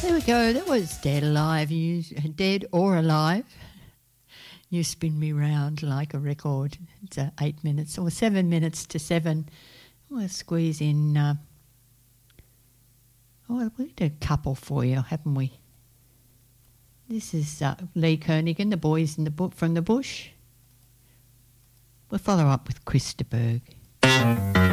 There we go. That was Dead Alive. You Dead or Alive. You spin me round like a record. It's 8 minutes or 7 minutes to 7. We'll squeeze in. We did a couple for you, haven't we? This is Lee Kernaghan, The Boys in the from the Bush. We'll follow up with Chris de Burgh.